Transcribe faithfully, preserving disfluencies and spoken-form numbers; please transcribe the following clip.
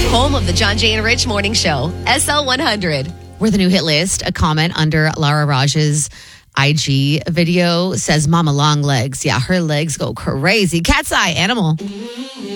Home of the John Jay and Rich Morning Show, S L one hundred. We're the new hit list. A comment under Lara Raj's I G video says, Mama long legs. Yeah, her legs go crazy. Cat's eye animal.